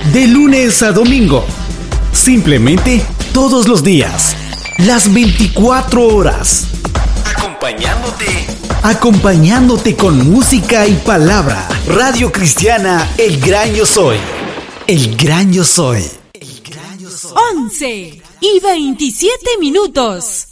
De lunes a domingo. Simplemente todos los días. Las 24 horas. Acompañándote con música y palabra. Radio Cristiana El Gran Yo Soy. El Gran Yo Soy. 11:27.